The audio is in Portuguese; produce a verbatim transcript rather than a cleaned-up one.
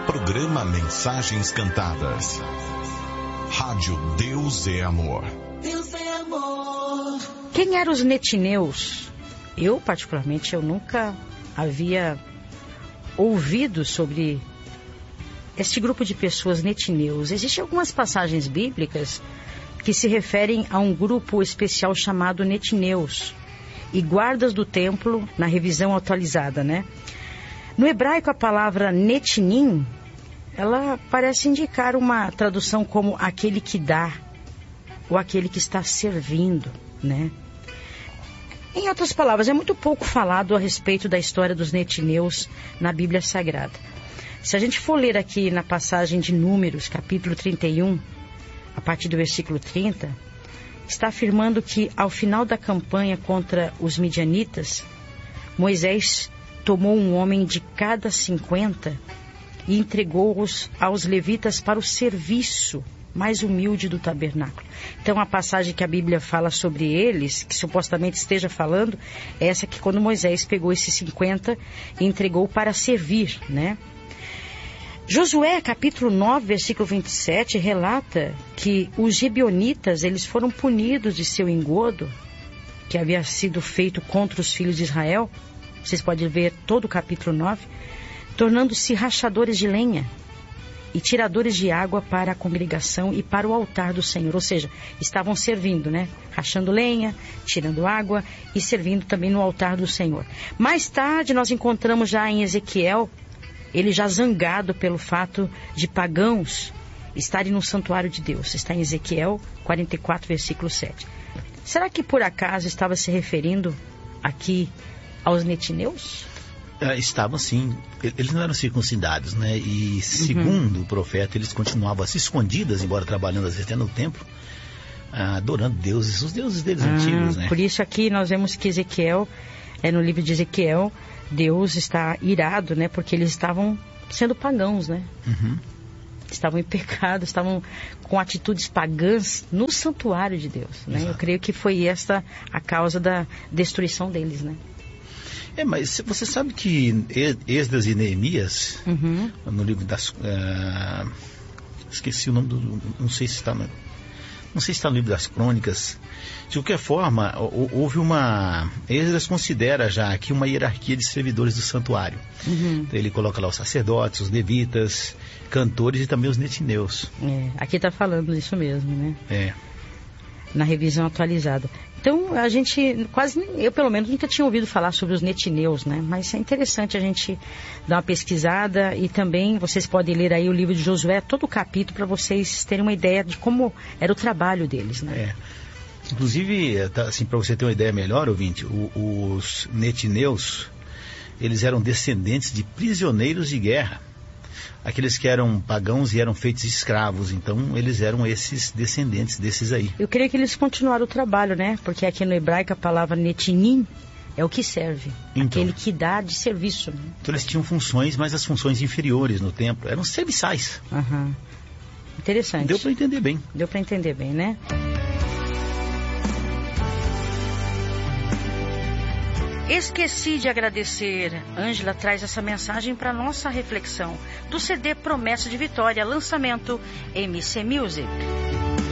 Programa Mensagens Cantadas. Rádio Deus é Amor. Deus é amor. Quem eram os netineus? Eu, particularmente, eu nunca havia ouvido sobre este grupo de pessoas netineus. Existem algumas passagens bíblicas que se referem a um grupo especial chamado netineus e guardas do templo, na revisão atualizada, né? No hebraico, a palavra netinim, ela parece indicar uma tradução como aquele que dá, ou aquele que está servindo, né? Em outras palavras, é muito pouco falado a respeito da história dos netineus na Bíblia Sagrada. Se a gente for ler aqui na passagem de Números, capítulo trinta e um, a partir do versículo trinta, está afirmando que ao final da campanha contra os midianitas, Moisés tomou um homem de cada cinquenta e entregou-os aos levitas para o serviço mais humilde do tabernáculo. Então a passagem que a Bíblia fala sobre eles, que supostamente esteja falando, é essa que quando Moisés pegou esses cinquenta e entregou para servir, né? Josué, capítulo nove, versículo vinte e sete, relata que os gibeonitas, eles foram punidos de seu engodo, que havia sido feito contra os filhos de Israel. Vocês podem ver todo o capítulo nove, tornando-se rachadores de lenha e tiradores de água para a congregação e para o altar do Senhor. Ou seja, estavam servindo, né? Rachando lenha, tirando água e servindo também no altar do Senhor. Mais tarde nós encontramos já em Ezequiel, ele já zangado pelo fato de pagãos estarem no santuário de Deus. Está em Ezequiel quarenta e quatro, versículo sete. Será que por acaso estava se referindo aqui aos netineus? É, estavam sim. Eles não eram circuncidados, né? E segundo uhum. o profeta, eles continuavam assim, escondidas, embora trabalhando às vezes até no templo, adorando deuses, os deuses deles ah, antigos, né? Por isso aqui nós vemos que Ezequiel, é, no livro de Ezequiel, Deus está irado, né? Porque eles estavam sendo pagãos, né? Uhum. Estavam em pecado, estavam com atitudes pagãs no santuário de Deus, né? Exato. Eu creio que foi esta a causa da destruição deles, né? É, mas você sabe que Esdras e Neemias, uhum. no livro das... Uh, esqueci o nome do... Não sei se está no, não sei se está no livro das crônicas. De qualquer forma, houve uma... Esdras considera já aqui uma hierarquia de servidores do santuário. Uhum. Então, ele coloca lá os sacerdotes, os levitas, cantores e também os netineus. É, aqui está falando isso mesmo, né? É. Na revisão atualizada. Então, a gente quase, eu pelo menos nunca tinha ouvido falar sobre os netineus, né? Mas é interessante a gente dar uma pesquisada e também vocês podem ler aí o livro de Josué, todo o capítulo, para vocês terem uma ideia de como era o trabalho deles, né? É. Inclusive, assim, para você ter uma ideia melhor, ouvinte, o, os netineus, eles eram descendentes de prisioneiros de guerra. Aqueles que eram pagãos e eram feitos escravos, então eles eram esses descendentes desses aí. Eu creio que eles continuaram o trabalho, né? Porque aqui no hebraico a palavra netinim é o que serve, então, aquele que dá de serviço, né? Então eles tinham funções, mas as funções inferiores no templo eram serviçais. Uhum. Interessante. Deu para entender bem. Deu para entender bem, né? Esqueci de agradecer. Ângela traz essa mensagem para nossa reflexão do C D Promessa de Vitória, lançamento M C Music.